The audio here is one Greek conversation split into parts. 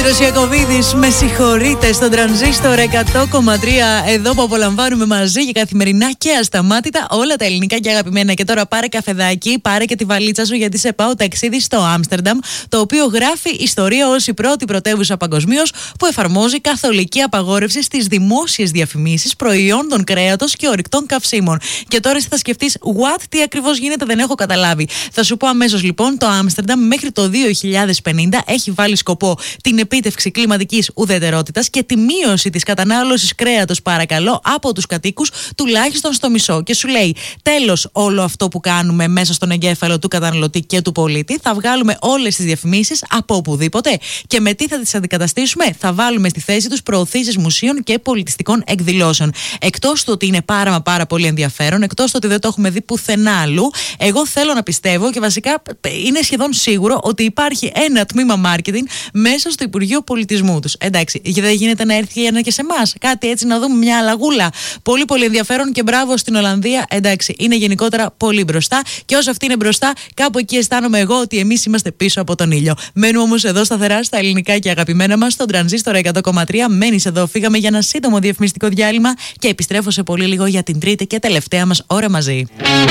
Γιώργος Ιακωβίδης, με συγχωρείτε, στον Τρανζίστορ 100,3. Εδώ που απολαμβάνουμε μαζί και καθημερινά και ασταμάτητα όλα τα ελληνικά και αγαπημένα. Και τώρα πάρε καφεδάκι, πάρε και τη βαλίτσα σου, γιατί σε πάω ταξίδι στο Άμστερνταμ, το οποίο γράφει ιστορία ως η πρώτη πρωτεύουσα παγκοσμίως που εφαρμόζει καθολική απαγόρευση στις δημόσιες διαφημίσεις προϊόντων κρέατος και ορυκτών καυσίμων. Και τώρα εσύ θα σκεφτείς, what, τι ακριβώς γίνεται, δεν έχω καταλάβει. Θα σου πω αμέσως λοιπόν, το Άμστερνταμ μέχρι το 2050 έχει βάλει σκοπό την επίτευξη κλιματικής ουδετερότητας και τη μείωση της κατανάλωσης κρέατος, παρακαλώ, από τους κατοίκους τουλάχιστον στο μισό. Και σου λέει, τέλος όλο αυτό που κάνουμε μέσα στον εγκέφαλο του καταναλωτή και του πολίτη, θα βγάλουμε όλες τις διαφημίσεις από οπουδήποτε. Και με τι θα τις αντικαταστήσουμε? Θα βάλουμε στη θέση τους προωθήσεις μουσείων και πολιτιστικών εκδηλώσεων. Εκτός του ότι είναι πάρα πολύ ενδιαφέρον, εκτός του ότι δεν το έχουμε δει πουθενά αλλού, εγώ θέλω να πιστεύω και βασικά είναι σχεδόν σίγουρο ότι υπάρχει ένα τμήμα marketing μέσα στο Υπουργείο Πολιτισμού τους. Εντάξει, δεν γίνεται να έρθει ένα και σε εμάς? Κάτι έτσι να δούμε, μια αλλαγούλα. Πολύ ενδιαφέρον και μπράβο στην Ολλανδία. Εντάξει, είναι γενικότερα πολύ μπροστά. Και όσο αυτή είναι μπροστά, κάπου εκεί αισθάνομαι εγώ ότι εμείς είμαστε πίσω από τον ήλιο. Μένουμε όμως εδώ σταθερά στα ελληνικά και αγαπημένα μας, στον Τρανζίστορ 100,3. Μένεις εδώ, φύγαμε για ένα σύντομο διαφημιστικό διάλειμμα και επιστρέφω σε πολύ λίγο για την τρίτη και τελευταία μας ώρα μαζί.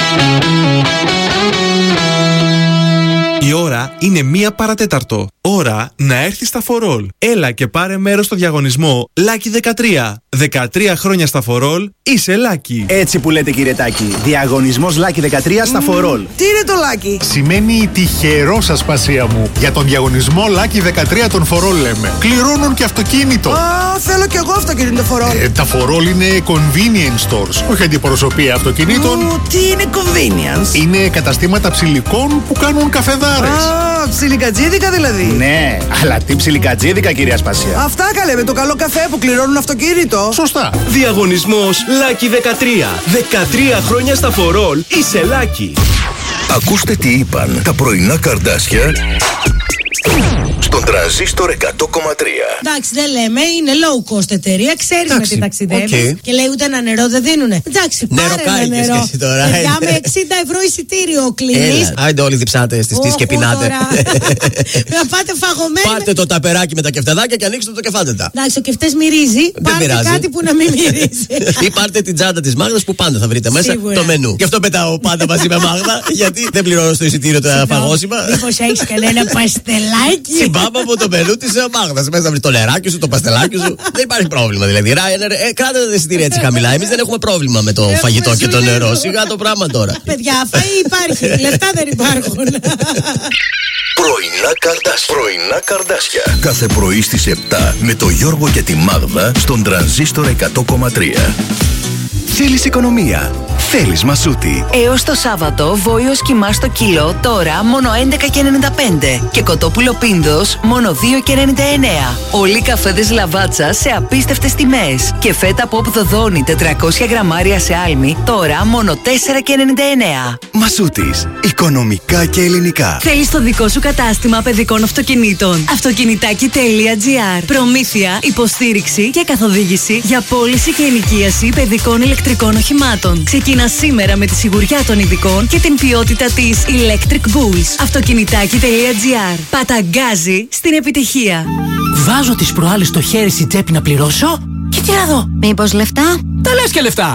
Η ώρα είναι 1 παρατέταρτο. Ώρα να έρθεις στα For All. Έλα και πάρε μέρος στο διαγωνισμό Lucky 13. 13 χρόνια στα For All, είσαι Lucky. Έτσι που λέτε, κύριε Τάκη. Διαγωνισμός Lucky 13 στα For All. Τι είναι το Lucky? Σημαίνει τυχερό, ασπασία μου. Για τον διαγωνισμό Lucky 13 των For All λέμε. Κληρώνουν και αυτοκίνητο. Θέλω κι εγώ αυτοκίνητο For All. Τα For All είναι convenience stores, όχι αντιπροσωπεία αυτοκινήτων. Τι είναι convenience? Είναι καταστήματα ψηλικών που κάνουν καφεδάρες. Ψιλικατζίδικα δηλαδή. Ναι, αλλά τι ψιλικατζίδικα, κυρία Ασπασία. Αυτά καλέ, με το καλό καφέ που κληρώνουν αυτοκίνητο. Σωστά. Διαγωνισμός Lucky 13. 13 χρόνια στα For All, είσαι Lucky. Ακούστε τι είπαν τα πρωινά καρδάσια στον Τρανζίστορ 100,3. Εντάξει, δεν λέμε, είναι low cost εταιρεία, ξέρεις με τι ταξιδεύεις. Και λέει ούτε ένα νερό δεν δίνουνε. Εντάξει, πάρε ένα νερό. Για με 60 ευρώ εισιτήριο κλείνεις. Άιντε όλοι διψάτε στις τις και πεινάτε. Να πάτε φαγωμένοι. Πάτε το ταπεράκι με τα κεφτεδάκια και ανοίξτε το κεφάτετα. Εντάξει, ο κεφτές μυρίζει. Πάρτε κάτι που να μην μυρίζει. Ή πάρτε την τσάντα της Μάγδας που πάντα θα βρείτε μέσα το μενού. Γι' αυτό πετάω πάντα μαζί με Μάγδα, γιατί δεν πληρώνω στο εισιτήριο τα φαγόσιμα. Μήπως έχεις κανένα παστελάκι? Συμπάμπα από το μενού της Μάγδας. Μέσα να βρει το νεράκι σου, το παστελάκι σου. Δεν υπάρχει πρόβλημα δηλαδή. Κράτε τα εισιτήρια έτσι χαμηλά. Εμείς δεν έχουμε πρόβλημα με το φαγητό και το νερό. Σιγά το πράγμα τώρα. Παιδιά, φαΐ υπάρχει. Λεφτά δεν υπάρχουν. Πρωινά καρδάσια. Κάθε πρωί στις 7 με το Γιώργο και τη Μάγδα στον Τρανζίστορ 100,3. Θέλεις οικονομία? Θέλεις Μασούτη. Έως το Σάββατο, βόηος κιμά στο κιλό τώρα μόνο 11,95 και κοτόπουλο πίνδος μόνο 2,99. Όλοι οι καφέδες Λαβάτσα σε απίστευτες τιμές. Και φέτα Pop Δοδόνη 400 γραμμάρια σε άλμη τώρα μόνο 4,99. Μασούτης. Οικονομικά και ελληνικά. Θέλεις το δικό σου κατάστημα παιδικών αυτοκινήτων? Αυτοκινητάκι.gr. Προμήθεια, υποστήριξη και καθοδήγηση για πώληση και ενοικίαση παιδικών ηλεκτρικών οχημάτων. Ξεκινά σήμερα με τη σιγουριά των ειδικών και την ποιότητα της Electric Bulls. Αυτοκινητάκι.gr. Παταγκάζει στην επιτυχία. Βάζω τις προάλλες το χέρι στη τσέπη να πληρώσω και τι να δω? Μήπως λεφτά? Τα λες και λεφτά.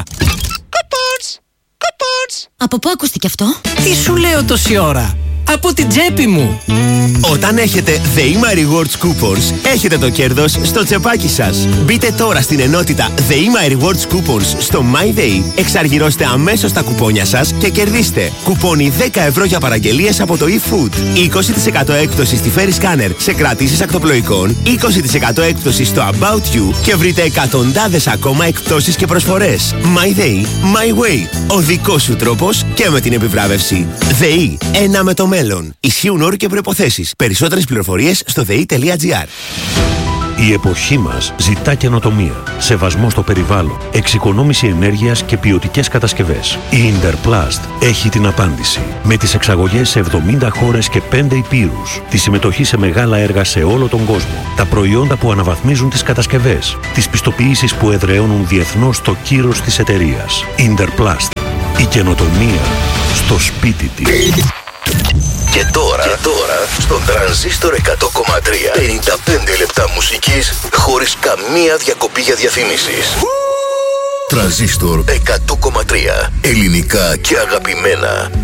Από πού ακούστηκε αυτό? Τι σου λέω τόση ώρα? Από την τσέπη μου. Όταν έχετε The My Rewards Coupons, έχετε το κέρδος στο τσεπάκι σας. Μπείτε τώρα στην ενότητα The My Rewards Coupons στο MyDay, εξαργυρώστε αμέσως τα κουπόνια σας και κερδίστε κουπόνι 10 ευρώ για παραγγελίες από το eFood, 20% έκπτωση στη Ferry Scanner σε κρατήσεις ακτοπλοϊκών, 20% έκπτωση στο About You και βρείτε εκατοντάδες ακόμα εκπτώσεις και προσφορές. MyDay, My Way. Ο δικός σου τρόπος και με την επιβράβευση. ΔΕΗ, ένα με το μέλλον. Ισχύουν όροι και προϋποθέσεις. Περισσότερες πληροφορίες στο ΔΕΗ.gr. Η εποχή μας ζητά καινοτομία, σεβασμό στο περιβάλλον, εξοικονόμηση ενέργειας και ποιοτικές κατασκευές. Η Interplast έχει την απάντηση. Με τις εξαγωγές σε 70 χώρες και 5 υπήρους, τη συμμετοχή σε μεγάλα έργα σε όλο τον κόσμο, τα προϊόντα που αναβαθμίζουν τις κατασκευές, τις πιστοποιήσεις που εδραιώνουν διεθνώς το κύρος της εταιρείας. Interplast. Η καινοτομία στο σπίτι της. Και τώρα στον Τρανζίστορ 100,3 55 λεπτά μουσικής χωρίς καμία διακοπή για διαφημίσεις. Τρανζίστορ 100,3 ελληνικά και αγαπημένα.